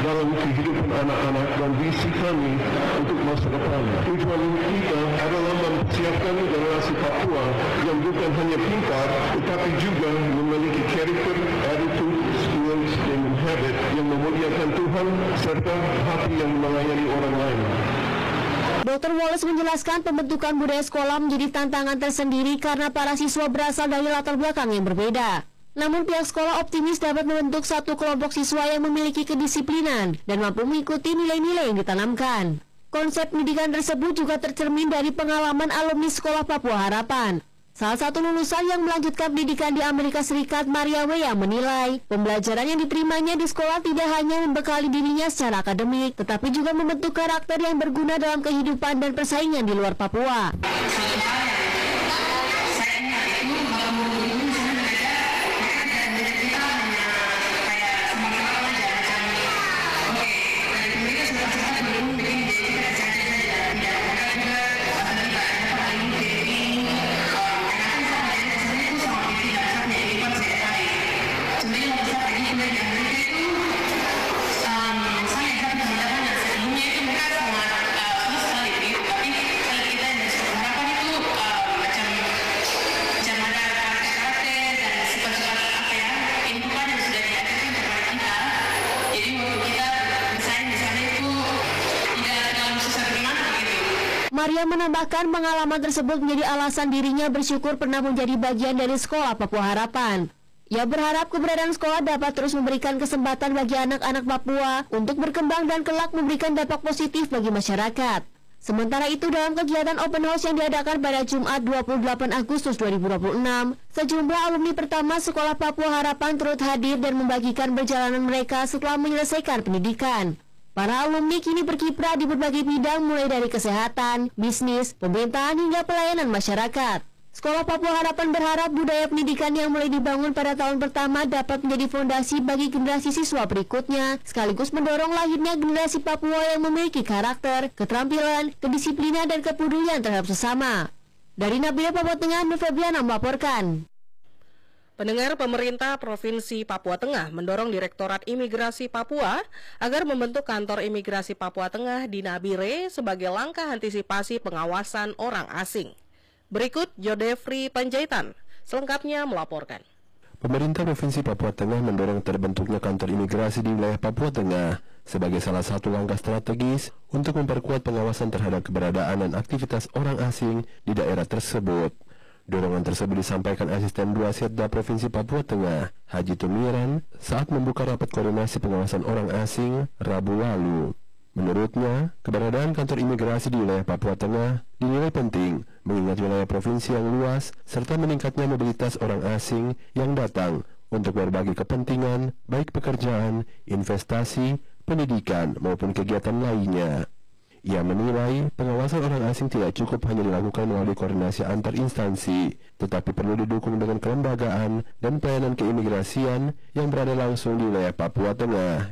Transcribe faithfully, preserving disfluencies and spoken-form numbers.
dalam kehidupan anak-anak dan visi kami untuk masa depan. Tujuan kita adalah mempersiapkan generasi Papua yang bukan hanya pintar, tetapi juga memiliki karakter, attitude, skills, dan habit yang memuliakan Tuhan serta hati yang melayani orang lain. dokter Wallace menjelaskan pembentukan budaya sekolah menjadi tantangan tersendiri karena para siswa berasal dari latar belakang yang berbeda. Namun pihak sekolah optimis dapat membentuk satu kelompok siswa yang memiliki kedisiplinan dan mampu mengikuti nilai-nilai yang ditanamkan. Konsep pendidikan tersebut juga tercermin dari pengalaman alumni Sekolah Papua Harapan. Salah satu lulusan yang melanjutkan pendidikan di Amerika Serikat, Maria Weya, menilai pembelajaran yang diterimanya di sekolah tidak hanya membekali dirinya secara akademik, tetapi juga membentuk karakter yang berguna dalam kehidupan dan persaingan di luar Papua. Maria menambahkan pengalaman tersebut menjadi alasan dirinya bersyukur pernah menjadi bagian dari Sekolah Papua Harapan. Ia berharap keberadaan sekolah dapat terus memberikan kesempatan bagi anak-anak Papua untuk berkembang dan kelak memberikan dampak positif bagi masyarakat. Sementara itu, dalam kegiatan open house yang diadakan pada Jumat dua puluh delapan Agustus dua ribu dua puluh enam, sejumlah alumni pertama Sekolah Papua Harapan turut hadir dan membagikan perjalanan mereka setelah menyelesaikan pendidikan. Para alumni kini berkiprah di berbagai bidang mulai dari kesehatan, bisnis, pemerintahan hingga pelayanan masyarakat. Sekolah Papua Harapan berharap budaya pendidikan yang mulai dibangun pada tahun pertama dapat menjadi fondasi bagi generasi siswa berikutnya, sekaligus mendorong lahirnya generasi Papua yang memiliki karakter, keterampilan, kedisiplinan, dan kepedulian terhadap sesama. Dari Nabila, Papua Tengah, Nur Febriana melaporkan. Pendengar, pemerintah Provinsi Papua Tengah mendorong Direktorat Imigrasi Papua agar membentuk kantor imigrasi Papua Tengah di Nabire sebagai langkah antisipasi pengawasan orang asing. Berikut Jodefri Panjaitan selengkapnya melaporkan. Pemerintah Provinsi Papua Tengah mendorong terbentuknya kantor imigrasi di wilayah Papua Tengah sebagai salah satu langkah strategis untuk memperkuat pengawasan terhadap keberadaan dan aktivitas orang asing di daerah tersebut. Dorongan tersebut disampaikan Asisten dua Setda Provinsi Papua Tengah, Haji Tumiran, saat membuka rapat koordinasi pengawasan orang asing Rabu lalu. Menurutnya, keberadaan kantor imigrasi di wilayah Papua Tengah dinilai penting, mengingat wilayah provinsi yang luas, serta meningkatnya mobilitas orang asing yang datang untuk berbagai kepentingan, baik pekerjaan, investasi, pendidikan, maupun kegiatan lainnya. Ia menilai pengawasan orang asing tidak cukup hanya dilakukan melalui koordinasi antar instansi, tetapi perlu didukung dengan kelembagaan dan pelayanan keimigrasian yang berada langsung di wilayah Papua Tengah.